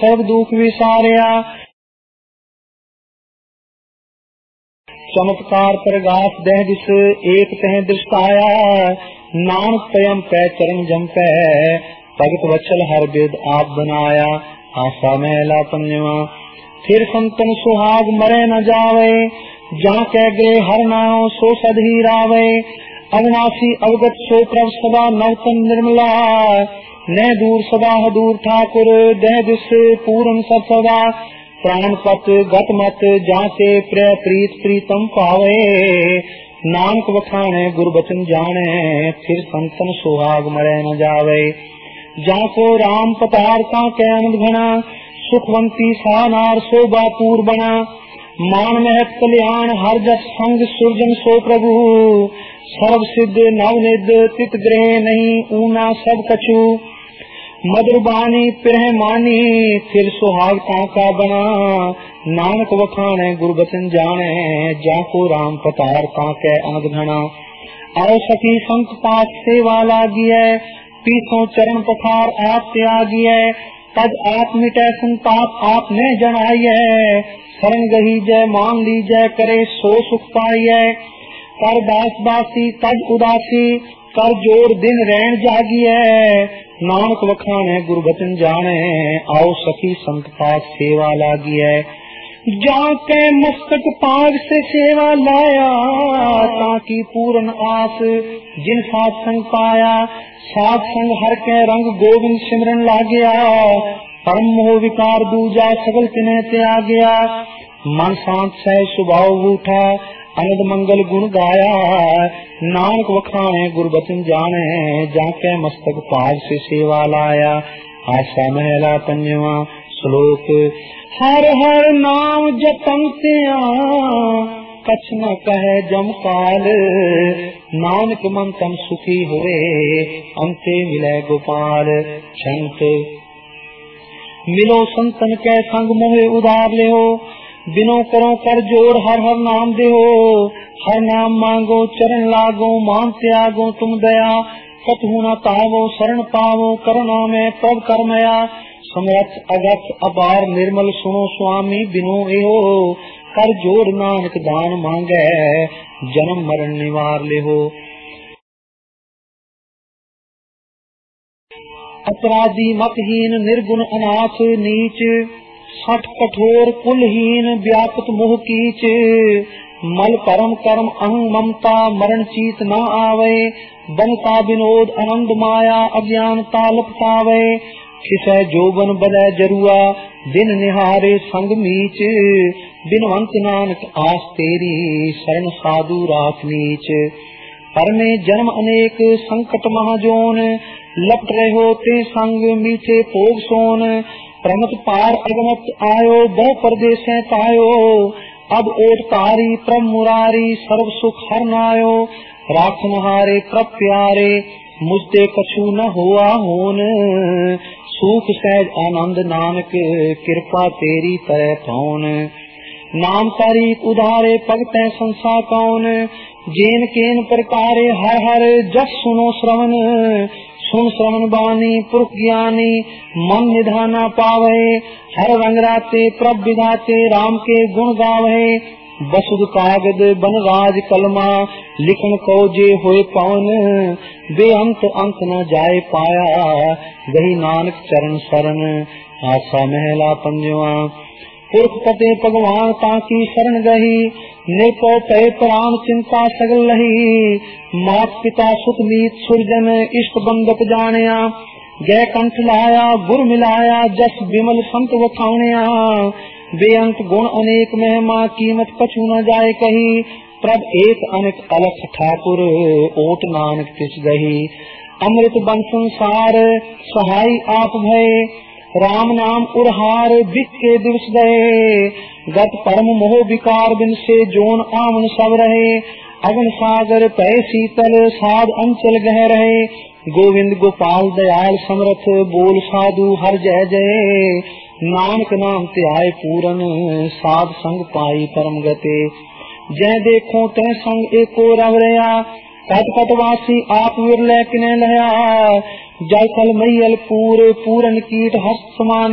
सब दुख विसारिया। चमत्कार प्रगास दह दिस एक तह दृष्टाया। नानक पयम पै चरण जम पै भगत वचल हर बेद आप बनाया। आशा महला पंजवा। फिर संतन सुहाग मरे न जावे जा कै गृह हर नाम सो सद ही रावे। अविनाशी अवगत सो प्रभ सदा नवतन निर्मला। न दूर सदा दूर ठाकुर दह दिस पूरन सब सदा। प्राण पत गत मत जाके प्रिय प्रीत प्रीतम पावे। नानक वखाणे गुरबचन जाने फिर संतन सुहाग मरे न जावे। जाको राम पतार का कैनद घना सुखवंती सानार शोभा पूर बना। मान महत कल्याण हर जस संग सुरजन सो प्रभु। सर्व सिद्ध नवनिध तित ग्रह नहीं ऊना सब कछु। मधुर बानी पिरह मानी फिर सुहाग का बना। नानक वखाणे गुरबचन जाने जाको राम पतार काके अनद घना। आओ सखी संत पास सेवा लागी है पीछों चरण पखार आप त्यागी है। तद आप मिटे संताप आप ने जनाई है। शरण गही जय मान ली जय करे सो सुख पाई है। कर दास दासी तद उदासी कर जोर दिन रैन जागी है। नानक वखाणे गुरबचन जाने आओ सखी संत पास सेवा लागी है। जाके मस्तक पाग से सेवा लाया ताकि पूर्ण आस जिन साथ संग पाया। साथ संग हर के रंग गोविंद सिमरन लागया। परम मोह विकार दूजा सगल तिन्ह त्याग गया। मन शांत सह स्वभाव उठा अनद मंगल गुण गाया। नानक वखाणे गुरबचन जाने जाके मस्तक पाग से सेवा लाया। आशा महला पंजवा। श्लोक हर हर नाम जपन त्या कछ न कहे जमकाल। नानक मन तम सुखी हुए अंते मिले गोपाल। संत मिलो संतन के संग मोहे उधार ले हो। बिनो करो कर जोड़ हर हर नाम दे हो। हर नाम मांगो चरण लागो मान त्यागो तुम दया। कतहु न तावो शरण पावो करुणा में प्रभ करमया। समर्थ अगत अपार निर्मल सुनो स्वामी बिनो एहो। कर जोड़ नानक दान मांगे जन्म मरण निवार ले हो। अपराधी मतहीन निर्गुण अनाथ नीच सठ कठोर कुलहीन व्यापत मोह कीच। मल परम कर्म अहं ममता मरण चीत न आवे। बनता विनोद आनंद माया अज्ञानता लपटावे। खिसै जोबन बदय जरुआ दिन निहारे संग मीच। बिनवंत नानक आस तेरी शरण साधु राख नीच। पर में जन्म अनेक संकट महाजोन लपट रहे होते संग मीठे भोग सोन। प्रमत पार अगमत आयो बहु परदेश पायो। अब ओट तारी प्रभ मुरारी सर्व सुख हर नायो। राखन हारे प्रभ प्यारे मुझते कछु न हुआ होन। सुख सहज आनंद नानक कृपा तेरी तरह पाउन। नाम तारीख उधारे पगते संसा कौन। जेन केन प्रकारे हर हर जस सुनो श्रवण। सुन श्रवण बानी पुरख ज्ञानी मन निधाना पावे। हर रंग राते प्रभ विधाते राम के गुण गावे। बसुद कागद बनराज कलमा लिखन को जे होए पवन। बेअंत अंत न जाए पाया गही नानक चरण शरण। आशा महला पंजवा। पुरख पते भगवान ताकी शरण गही। निर्भय पय प्राण चिंता सगल लही। मात पिता सुख मीत सुरजन इष्ट बंधक जानिया। गै कंठ लाया गुर मिलाया जस विमल संत वखाणिया। बेअंत गुण अनेक महिमा कीमत कछु न जाए कही। प्रभ एक अनेक अलख ठाकुर ओट नानक तिस गही। अमृत बन संसार सहाय आप भय। राम नाम उरहार बिक के दिवस गए। गत परम मोह विकार बिन से जोन आमन सब रहे। अगन सागर पय शीतल साध अंचल गह रहे। गोविंद गोपाल दयाल समरथ बोल साधु हर जय जय। नानक नाम ते आए पूरन साध संग पाई परम गते। जय देखो तय संग एको रव रया। कट कटवासी आप विरले किने लया। जल कल मैयल पूर पूरन कीट हस्त समान।